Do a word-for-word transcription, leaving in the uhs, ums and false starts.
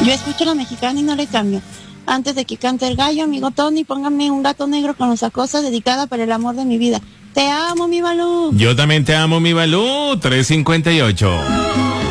Yo escucho la mexicana y no le cambio. Antes de que cante el gallo, amigo Tony, póngame un gato negro con los acosos dedicada para el amor de mi vida. Te amo, mi Balú. Yo también te amo, mi Balú. tres cincuenta y ocho.